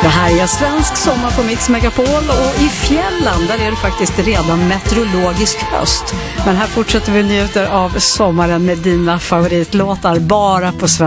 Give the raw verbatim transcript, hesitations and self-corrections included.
Det här är svensk sommar på Mix Megapol och i fjällen där är det faktiskt redan meteorologisk höst. Men här fortsätter vi njuta av sommaren med dina favoritlåtar bara på svenska.